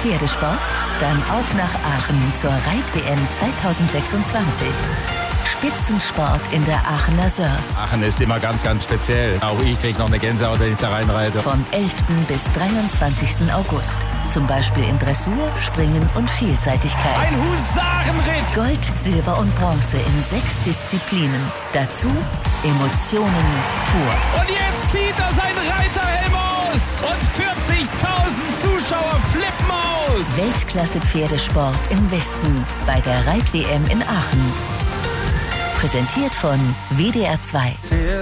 Pferdesport? Dann auf nach Aachen zur Reit-WM 2026. Spitzensport in der Aachener Sörs. Aachen ist immer ganz, ganz speziell. Auch ich kriege noch eine Gänsehaut, wenn ich da reinreite. Vom 11. bis 23. August. Zum Beispiel in Dressur, Springen und Vielseitigkeit. Ein Husarenritt! Gold, Silber und Bronze in 6 Disziplinen. Dazu Emotionen pur. Und jetzt zieht er sein Reiterhelm aus! Und 40.000 Zuschauer flippen aus! Weltklasse-Pferdesport im Westen bei der Reit-WM in Aachen. Präsentiert von WDR 2.